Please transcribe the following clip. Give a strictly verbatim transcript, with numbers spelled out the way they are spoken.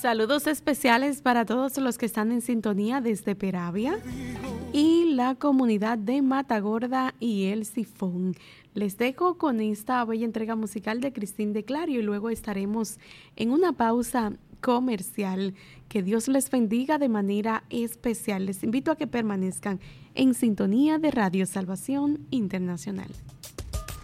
Saludos especiales para todos los que están en sintonía desde Peravia y la comunidad de Matagorda y El Sifón. Les dejo con esta bella entrega musical de Cristín de Clario y luego estaremos en una pausa comercial. Que Dios les bendiga de manera especial. Les invito a que permanezcan en sintonía de Radio Salvación Internacional.